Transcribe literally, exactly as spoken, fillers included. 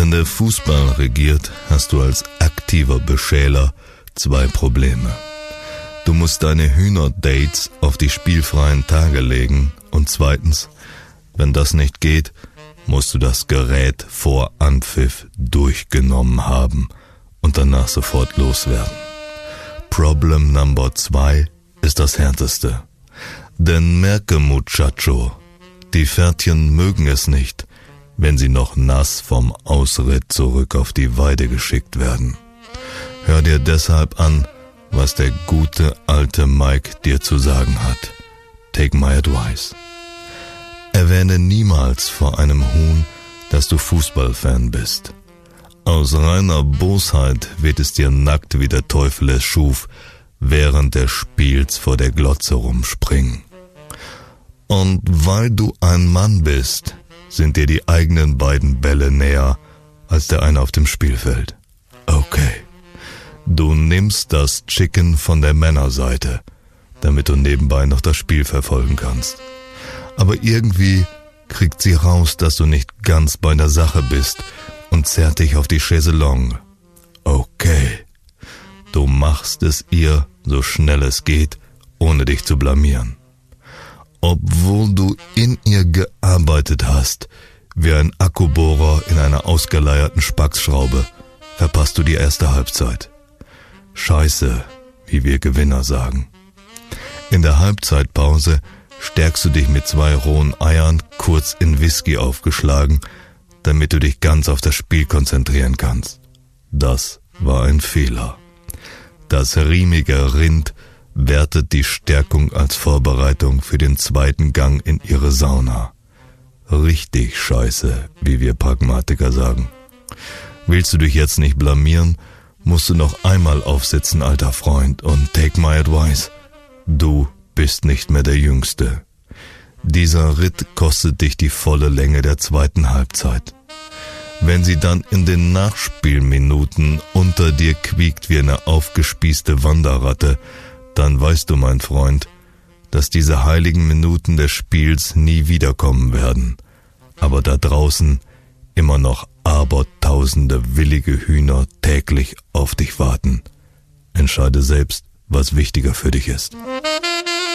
Wenn der Fußball regiert, hast du als aktiver Beschäler zwei Probleme. Du musst deine Hühnerdates auf die spielfreien Tage legen und zweitens, wenn das nicht geht, musst du das Gerät vor Anpfiff durchgenommen haben und danach sofort loswerden. Problem Number zwei ist das härteste. Denn merke, Muchacho, die Pferdchen mögen es nicht, wenn sie noch nass vom Ausritt zurück auf die Weide geschickt werden. Hör dir deshalb an, was der gute alte Mike dir zu sagen hat. Take my advice. Erwähne niemals vor einem Huhn, dass du Fußballfan bist. Aus reiner Bosheit wird es dir nackt, wie der Teufel es schuf, während des Spiels vor der Glotze rumspringen. Und weil du ein Mann bist, sind dir die eigenen beiden Bälle näher als der eine auf dem Spielfeld. Okay, du nimmst das Chicken von der Männerseite, damit du nebenbei noch das Spiel verfolgen kannst. Aber irgendwie kriegt sie raus, dass du nicht ganz bei der Sache bist und zerrt dich auf die Chaiselongue. Okay, du machst es ihr so schnell es geht, ohne dich zu blamieren. Obwohl du in ihr gearbeitet hast, wie ein Akkubohrer in einer ausgeleierten Spacksschraube, verpasst du die erste Halbzeit. Scheiße, wie wir Gewinner sagen. In der Halbzeitpause stärkst du dich mit zwei rohen Eiern kurz in Whisky aufgeschlagen, damit du dich ganz auf das Spiel konzentrieren kannst. Das war ein Fehler. Das riemige Rind wertet die Stärkung als Vorbereitung für den zweiten Gang in ihre Sauna. Richtig scheiße, wie wir Pragmatiker sagen. Willst du dich jetzt nicht blamieren, musst du noch einmal aufsitzen, alter Freund, und take my advice. Du bist nicht mehr der Jüngste. Dieser Ritt kostet dich die volle Länge der zweiten Halbzeit. Wenn sie dann in den Nachspielminuten unter dir quiekt wie eine aufgespießte Wanderratte, dann weißt du, mein Freund, dass diese heiligen Minuten des Spiels nie wiederkommen werden, aber da draußen immer noch abertausende willige Hühner täglich auf dich warten. Entscheide selbst, was wichtiger für dich ist.